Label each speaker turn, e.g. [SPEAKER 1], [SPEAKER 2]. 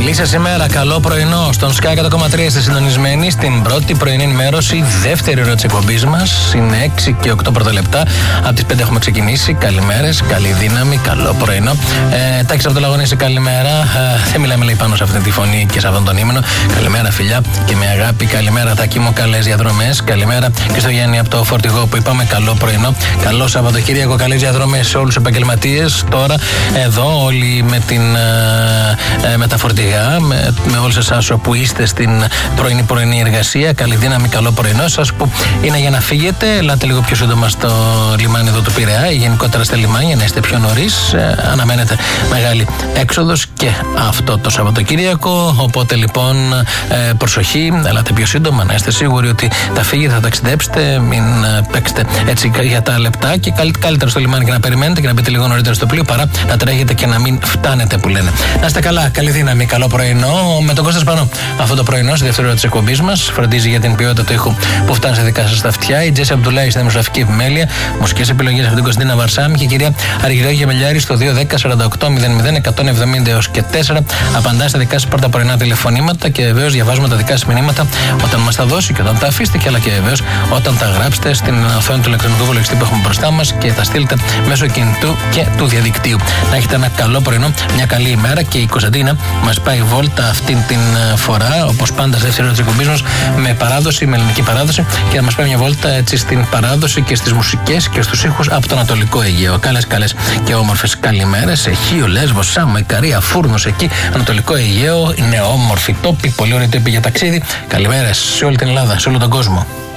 [SPEAKER 1] Καλή σας ημέρα, καλό πρωινό. Στον Sky 100,3 είστε συντονισμένοι στην πρώτη πρωινή ενημέρωση, δεύτερη ώρα της εκπομπής μας. Είναι 6 και 8 πρώτα λεπτά. Από τις 5 έχουμε ξεκινήσει. Καλημέρες, καλή δύναμη, καλό πρωινό. Τάκης από το Λαγωνίσι, καλημέρα. Δεν μιλάμε λέει πάνω σε αυτή τη φωνή και σε αυτόν τον ύμνο. Καλημέρα, φιλιά και με αγάπη. Καλημέρα, Τάκη μου, καλές διαδρομές. Καλημέρα και στο Γιάννη από το Φορτηγό που είπαμε καλό πρωινό. Καλό Σαββατοκύριακο, καλές διαδρομές σε όλους τους επαγγελματίες. Τώρα εδώ όλοι με τα φορτηγά, με όλους εσάς που είστε στην πρωινή εργασία. Καλή δύναμη, καλό πρωινό σας που είναι για να φύγετε. Ελάτε λίγο πιο σύντομα στο λιμάνι εδώ του Πειραιά ή γενικότερα στα λιμάνια να είστε πιο νωρίς. Αναμένεται μεγάλη έξοδος και αυτό το Σαββατοκύριακο. Οπότε λοιπόν προσοχή, ελάτε πιο σύντομα να είστε σίγουροι ότι θα φύγετε, θα ταξιδέψετε. Μην παίξετε έτσι για τα λεπτά και καλύτερα στο λιμάνι και να περιμένετε και να μπείτε λίγο νωρίτερα στο πλοίο παρά να τρέχετε και να μην φτάνετε που λένε. Να είστε καλά, καλή δύναμη, καλό πρωινό. Με τον Κώστα Σπανό. Αυτό το πρωινό, στη δεύτερη ώρα της εκπομπής μας, φροντίζει για την ποιότητα του ήχου που φτάνει στα δικά σας τα αυτιά. Η Τζέσσα Αμπτουλάη στην δημοσιογραφική επιμέλεια. Μουσικές επιλογές από την Κωνσταντίνα Βαρσάμι και η κυρία Αργυρέου Γεμελιάρη στο 210-48-00-170 έως και 4. Απαντά στα δικά σας πρώτα πρωινά τηλεφωνήματα και βεβαίως διαβάζουμε τα δικά σας μηνύματα όταν μας τα δώσει και όταν τα αφήσετε και αλλά και βεβαίως όταν τα γράψετε στην οθόνη του ηλεκτρονικού υπολογιστή που έχουμε μπροστά μας και θα στείλετε μέσω κινητού και του διαδικτύου. Να έχετε ένα καλό πρωινό, μια καλή ημέρα και η Κωνσταντίνα μας πάει βόλτα αυτήν την φορά, όπως πάντα στη δεύτερη ώρα της εκπομπής μας, με παράδοση, με ελληνική παράδοση και θα μας πάει μια βόλτα έτσι στην παράδοση και στις μουσικές και στους ήχους από το Ανατολικό Αιγαίο. Καλές και όμορφες καλημέρες σε Χίο, Λέσβο, Σάμο, Ικαρία, Φούρνος εκεί, Ανατολικό Αιγαίο. Είναι όμορφη τόπη, πολύ ωραία τόπη για ταξίδι. Καλημέρες σε όλη την Ελλάδα, σε όλο τον κόσμο.